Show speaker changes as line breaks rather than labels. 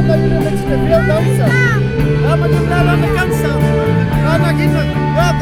dann wieder mit der Bier langsam. Ja, mit dem Lärm ganz